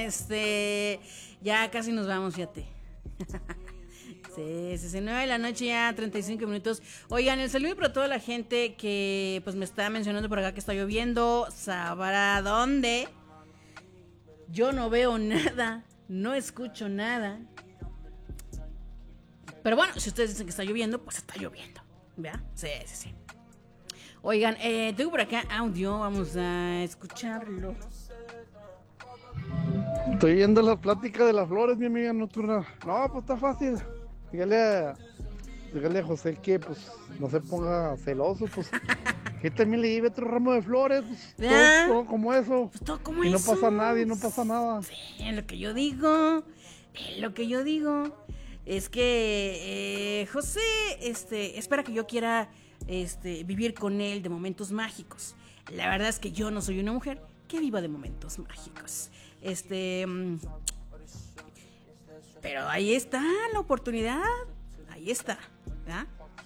Ya casi nos vamos, fíjate. Sí, 9 de la noche, ya 35 minutos. Oigan, el saludo para toda la gente que pues me está mencionando por acá que está lloviendo. Sabrá dónde. Yo no veo nada, no escucho nada. Pero bueno, si ustedes dicen que está lloviendo, pues está lloviendo. ¿Verdad? Sí. Oigan, tengo por acá audio, vamos a escucharlo. Estoy viendo la plática de las flores, mi amiga nocturna. No, pues está fácil. Dígale a José que pues no se ponga celoso, pues que también le lleve otro ramo de flores, pues todo como eso. Pues todo como y eso. No pasa nada, no pasa nada. Sí, lo que yo digo. Es que José espera que yo quiera vivir con él de momentos mágicos. La verdad es que yo no soy una mujer que viva de momentos mágicos. Pero ahí está la oportunidad. Ahí está, ¿verdad?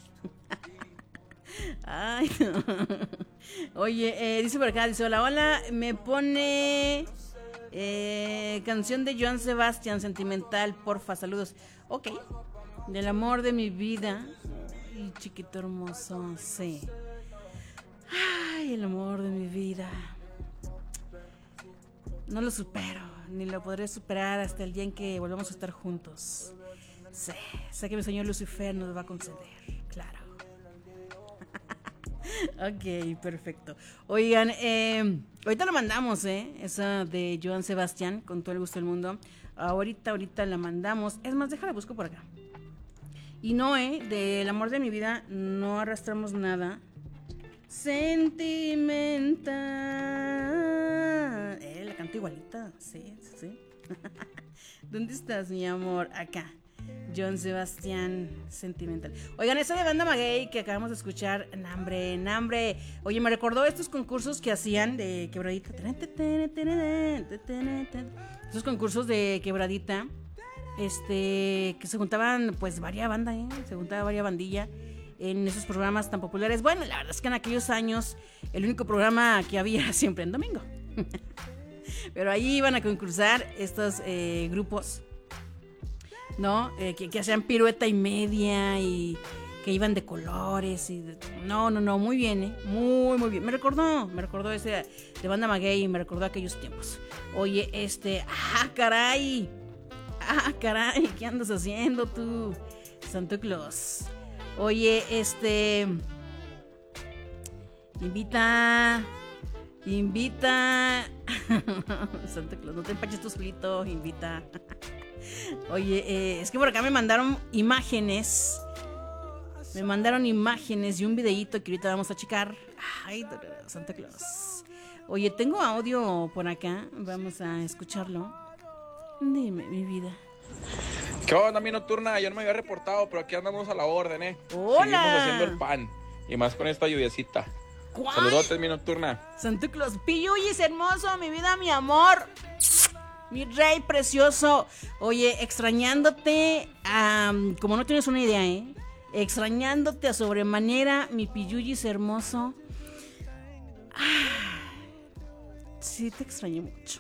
Ay, no. Oye, dice por acá, dice, hola, me pone canción de Joan Sebastián, Sentimental, porfa, saludos. Ok, del amor de mi vida. Ay, chiquito hermoso, sí. Ay, el amor de mi vida. No lo supero, ni lo podré superar hasta el día en que volvamos a estar juntos. Sí, sé que mi señor Lucifer nos va a conceder, claro. Ok, perfecto. Oigan, ahorita la mandamos, esa de Joan Sebastián, con todo el gusto del mundo. Ahorita la mandamos. Es más, déjala, busco por acá. Y no, del amor de mi vida no arrastramos nada. Sentimental. La canto igualita, sí. ¿Dónde estás, mi amor? Acá. Joan Sebastián, Sentimental. Oigan, esa de Banda Maguey que acabamos de escuchar, Nambre. Oye, me recordó estos concursos que hacían de quebradita. Estos concursos de quebradita, que se juntaban, pues, varias bandas, se juntaba varias bandilla en esos programas tan populares. Bueno, la verdad es que en aquellos años el único programa que había era siempre en domingo. Pero ahí iban a concursar estos grupos, ¿no? Que hacían pirueta y media y que iban de colores y no, muy bien, muy bien. Me recordó ese de Banda Maguey y me recordó aquellos tiempos. Oye, caray, ¿qué andas haciendo tú, Santo Claus? Oye, invita Santa Claus, no te empaches tú solito, invita. Oye, es que por acá me mandaron imágenes y un videíto que ahorita vamos a checar. Ay, Santa Claus. Oye, tengo audio por acá, vamos a escucharlo. Dime, mi vida. ¿Qué onda, mi nocturna? Yo no me había reportado, pero aquí andamos a la orden, ¡Hola! Seguimos haciendo el pan, y más con esta lluviacita. ¿Cuál? Saludotes, mi nocturna. Santa Claus, Piyuyis hermoso, mi vida, mi amor, mi rey precioso. Oye, extrañándote, como no tienes una idea, extrañándote a sobremanera, mi Piyuyis hermoso. Sí, te extrañé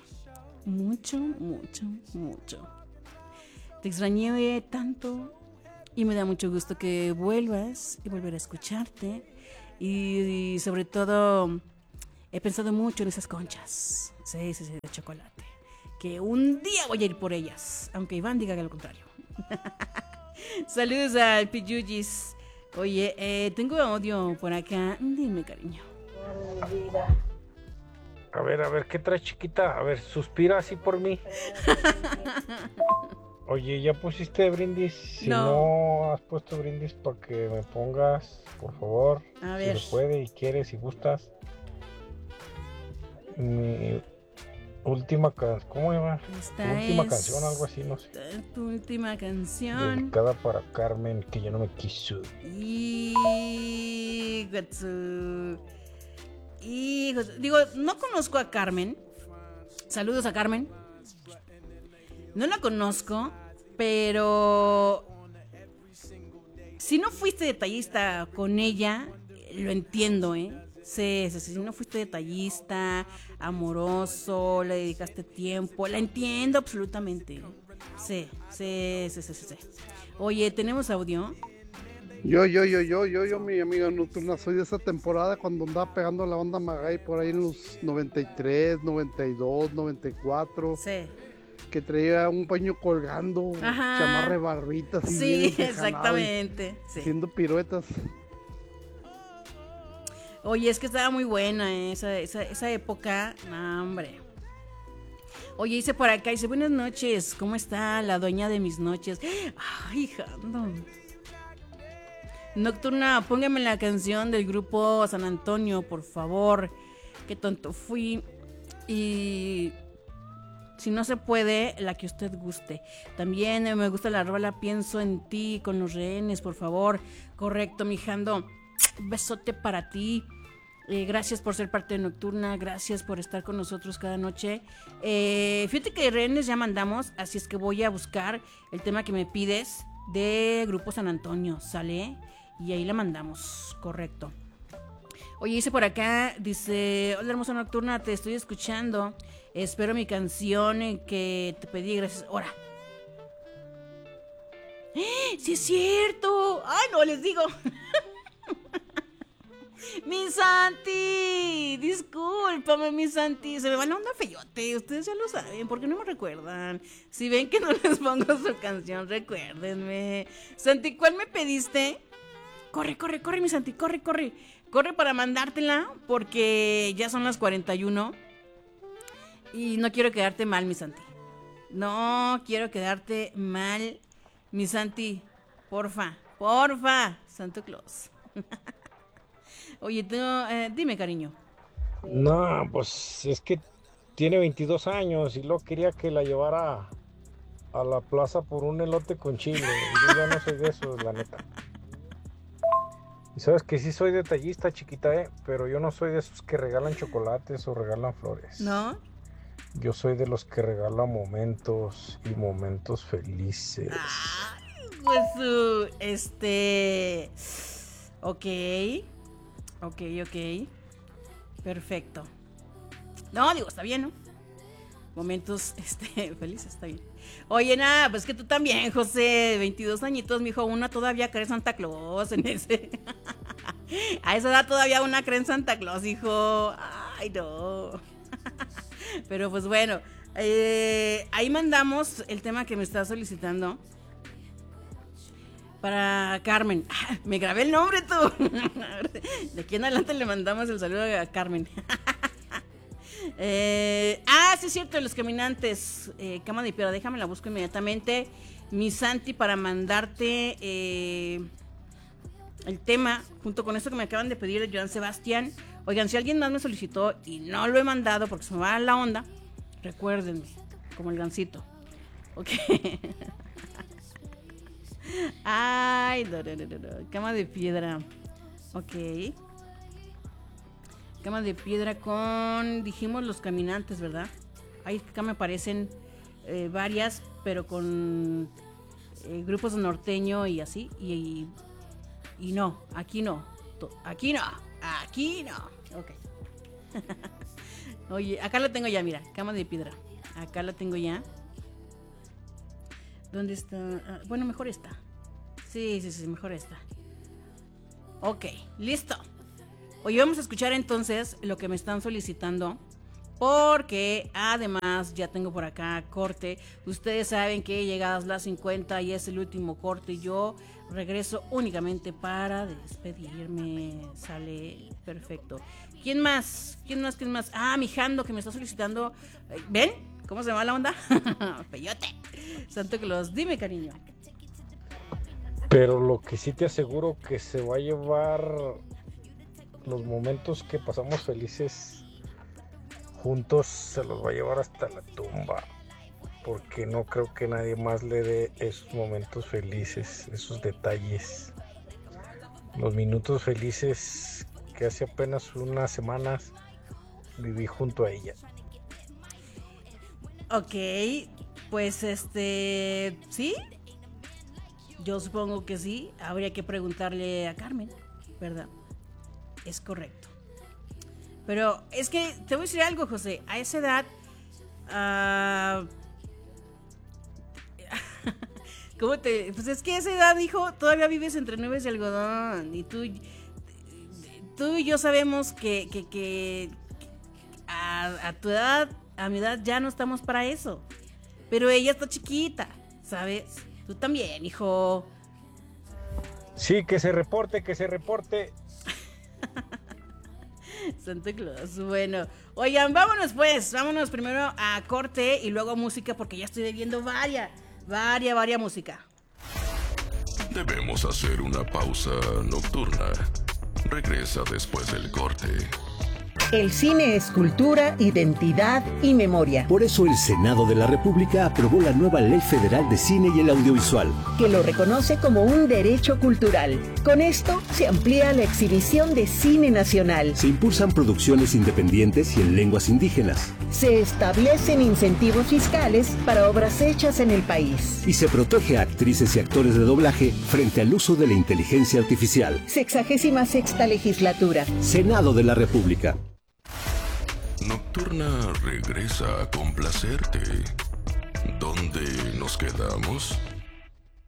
mucho. Te extrañé tanto y me da mucho gusto que vuelvas y volver a escucharte. Y sobre todo, he pensado mucho en esas conchas. Sí, de chocolate. Que un día voy a ir por ellas, aunque Iván diga que lo contrario. Saludos al Piyuyis. Oye, tengo audio por acá. Dime, cariño. A ver, ¿qué traes, chiquita? A ver, suspira así por mí. Oye, ¿ya pusiste brindis? Si no has puesto brindis, para que me pongas, por favor. A ver. Si se puede y quieres y gustas. Mi última canción, ¿cómo se llama? Última canción, algo así, no sé. Tu última canción. Dedicada para Carmen, que ya no me quiso. Digo, no conozco a Carmen. Saludos a Carmen. No la conozco, pero si no fuiste detallista con ella, lo entiendo, Sí, no fuiste detallista, amoroso, le dedicaste tiempo, la entiendo absolutamente. Sí. Oye, ¿tenemos audio? Yo, mi amiga nocturna, soy de esa temporada cuando andaba pegando la banda Magay por ahí en los 93, 92, 94. Sí. Que traía un paño colgando, Ajá. chamarra barritas y Sí, exactamente. Sí. Haciendo piruetas. Oye, es que estaba muy buena esa época. No, hombre. Oye, dice por acá, dice, buenas noches, ¿cómo está la dueña de mis noches? Ay, Jando. Nocturna, póngame la canción del grupo San Antonio, por favor. Qué tonto fui. Y si no se puede, la que usted guste. También me gusta la rola Pienso en ti con Los Rehenes, por favor. Correcto, mi Jando. Un besote para ti. Gracias por ser parte de Nocturna. Gracias por estar con nosotros cada noche. Fíjate que Rehenes ya mandamos, así es que voy a buscar el tema que me pides de Grupo San Antonio, ¿sale? Y ahí la mandamos, correcto. Oye, dice por acá, dice, hola hermosa Nocturna, te estoy escuchando. Espero mi canción que te pedí, gracias. Ahora. ¡Sí es cierto! ¡Ay, no, les digo! ¡Mi Santi! Discúlpame, mi Santi. Se me va la onda feyote. Ustedes ya lo saben. ¿Por qué no me recuerdan? Si ven que no les pongo su canción, recuérdenme. Santi, ¿cuál me pediste? Corre, mi Santi. Corre para mandártela. Porque ya son las 41. Y no quiero quedarte mal, mi Santi. No quiero quedarte mal, mi Santi. Porfa. Santo Claus. Oye, tú, dime, cariño. No, pues es que tiene 22 años y luego quería que la llevara a la plaza por un elote con chile. Yo ya no soy de eso, la neta. Y sabes que sí soy detallista, chiquita, pero yo no soy de esos que regalan chocolates o regalan flores. ¿No? Yo soy de los que regalan momentos y momentos felices. Pues, Ok. Perfecto. No, digo, está bien, ¿no? Momentos, felices, está bien. Oye, nada, pues que tú también, José, 22 añitos, mijo, una todavía cree en Santa Claus en ese. A esa edad todavía una cree en Santa Claus, hijo. Ay, no. Pero pues bueno, ahí mandamos el tema que me está solicitando. Para Carmen. Me grabé el nombre, tú. De aquí en adelante le mandamos el saludo a Carmen. Sí es cierto, los caminantes. Cama de piedra, déjame la busco inmediatamente. Mi Santi, para mandarte el tema, junto con esto que me acaban de pedir de Joan Sebastián. Oigan, si alguien más me solicitó y no lo he mandado porque se me va la onda, recuérdenme, como el gansito. Ok. Ay, no. Cama de piedra. Ok. Cama de piedra con, dijimos, los caminantes, ¿verdad? Ahí acá me aparecen varias, pero con grupos norteño y así. Y no, aquí no. Aquí no. Ok. Oye, acá la tengo ya, mira. Cama de piedra. Acá la tengo ya. ¿Dónde está? Bueno, mejor esta. Sí, mejor esta. Ok, listo. Hoy vamos a escuchar entonces lo que me están solicitando, porque además ya tengo por acá corte. Ustedes saben que llegadas las 50 y es el último corte. Yo regreso únicamente para despedirme. Sale perfecto. ¿Quién más? Mi Jando, que me está solicitando. ¿Ven? ¿Cómo se llama la onda? Peyote. Santo Claus, dime, cariño. Pero lo que sí te aseguro que se va a llevar los momentos que pasamos felices juntos, se los va a llevar hasta la tumba. Porque no creo que nadie más le dé esos momentos felices, esos detalles. Los minutos felices que hace apenas unas semanas viví junto a ella. Ok, pues sí, yo supongo que sí, habría que preguntarle a Carmen, ¿verdad? Es correcto. Pero es que te voy a decir algo, José. A esa edad... ¿Cómo te...? Pues es que a esa edad, hijo, todavía vives entre nubes de algodón. Y tú y yo sabemos que a tu edad, a mi edad, ya no estamos para eso. Pero ella está chiquita, ¿sabes? Tú también, hijo. Sí, que se reporte. Santa Claus, bueno. Oigan, vámonos primero a corte y luego a música porque ya estoy debiendo varia música. Debemos hacer una pausa nocturna. Regresa después del corte. El cine es cultura, identidad y memoria. Por eso el Senado de la República aprobó la nueva Ley Federal de Cine y el Audiovisual, que lo reconoce como un derecho cultural. Con esto se amplía la exhibición de cine nacional. Se impulsan producciones independientes y en lenguas indígenas. Se establecen incentivos fiscales para obras hechas en el país. Y se protege a actrices y actores de doblaje frente al uso de la inteligencia artificial. 66ª legislatura. Senado de la República. Nocturna regresa a complacerte. ¿Dónde nos quedamos?